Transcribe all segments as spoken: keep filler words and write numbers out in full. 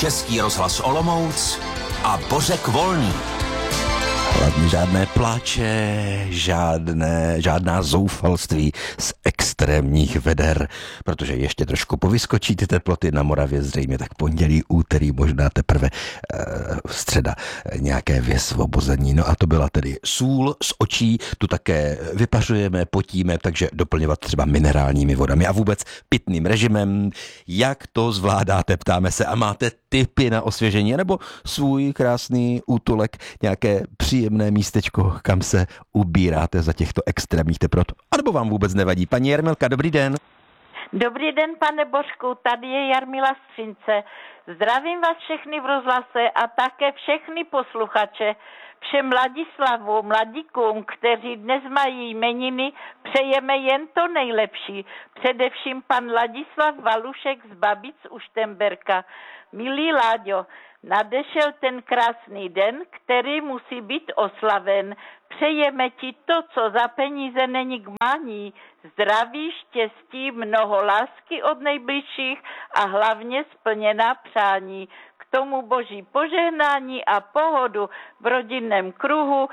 Český rozhlas Olomouc a Bořek Volný. Hlavně žádné pláče, žádné, žádná zoufalství z extrémních veder, protože ještě trošku povyskočí ty teploty na Moravě, zřejmě tak pondělí, úterý, možná teprve e, středa nějaké vysvobození. No a to byla tedy sůl z očí, tu také vypařujeme, potíme, takže doplňovat třeba minerálními vodami a vůbec pitným režimem. Jak to zvládáte, ptáme se, a máte tipy na osvěžení, nebo svůj krásný útulek, nějaké příjemné místečko, kam se ubíráte za těchto extrémních teplot, anebo vám vůbec nevadí. Paní Jarmilka, dobrý den. Dobrý den, pane Božku, tady je Jarmila Střince. Zdravím vás všechny v rozhlase a také všechny posluchače. Všem Ladislavu, mladíkům, kteří dnes mají jmeniny, přejeme jen to nejlepší. Především pan Ladislav Valušek z Babic u Štemberka. Milý Láďo, nadešel ten krásný den, který musí být oslaven. Přejeme ti to, co za peníze není k mání. Zdraví, štěstí, mnoho lásky od nejbližších a hlavně splněná přání. K tomu boží požehnání a pohodu v rodinném kruhu.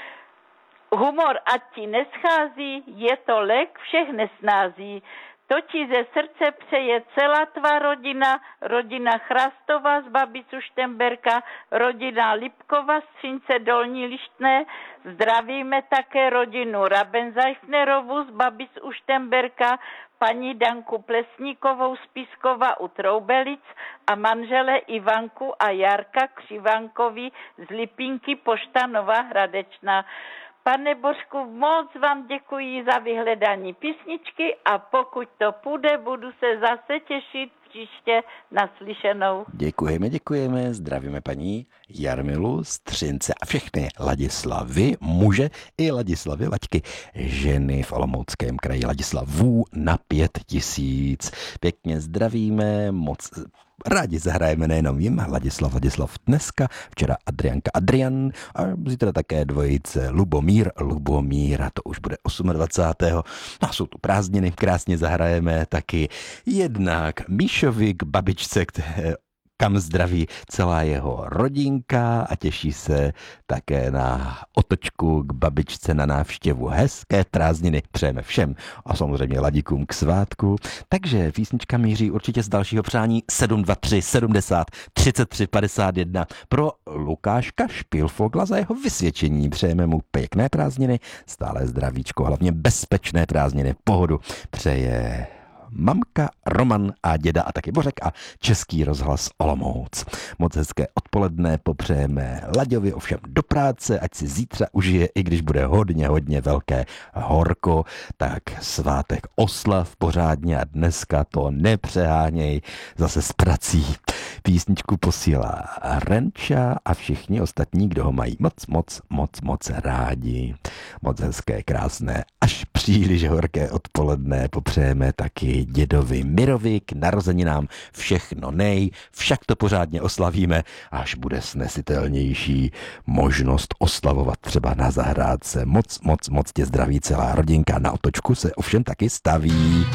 Humor ať ti neschází, je to lék všech nesnází. To ti ze srdce přeje celá tvá rodina, rodina Chrastova z Babicu Štemberka, rodina Lipkova z Třince Dolní Lištné. Zdravíme také rodinu Rabenzeichnerovu z Babic u Štemberka, paní Danku Plesníkovou z Pískova u Troubelic a manžele Ivanku a Jarka Křivankovi z Lipinky Pošta Nová Hradečná. Pane Božku, moc vám děkuji za vyhledání písničky a pokud to půjde, budu se zase těšit příště naslyšenou. Děkujeme, děkujeme, zdravíme paní Jarmilu Střince a všechny Ladislavy, muže i Ladislavy, Laďky, ženy v Olomouckém kraji, Ladislavů na pět tisíc. Pěkně zdravíme, moc rádi zahrajeme nejenom jim, Ladislav, Ladislav dneska, včera Adrianka, Adrian a zítra také dvojice Lubomír, Lubomír a to už bude dvacátého osmého No a jsou tu prázdniny, krásně zahrajeme taky jednak Míšovi k babičce, které kam zdraví celá jeho rodinka a těší se také na otočku k babičce na návštěvu. Hezké prázdniny přejeme všem a samozřejmě ladíkům k svátku. Takže písnička míří určitě z dalšího přání sedm dva tři sedmdesát třicet tři padesát jedna pro Lukáška Špilfogla za jeho vysvědčení. Přejeme mu pěkné prázdniny, stále zdravíčko, hlavně bezpečné prázdniny, pohodu přeje mamka, Roman a děda a taky Bořek a Český rozhlas Olomouc. Moc hezké odpoledne popřejeme Laďovi, ovšem do práce, ať si zítra užije, i když bude hodně, hodně velké horko, tak svátek oslav pořádně a dneska to nepřeháněj zase s prací. Písničku posílá Renča a všichni ostatní, kdo ho mají moc, moc, moc, moc rádi. Moc hezké, krásné, až příliš horké odpoledne popřejeme taky dědovi Mirovi k narozeninám všechno nej, však to pořádně oslavíme, až bude snesitelnější možnost oslavovat třeba na zahrádce. Moc, moc, moc tě zdraví celá rodinka, na otočku se ovšem taky staví.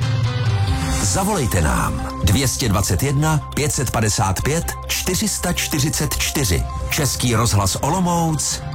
Zavolejte nám dvě stě dvacet jedna pět set padesát pět čtyři sta čtyřicet čtyři. Český rozhlas Olomouc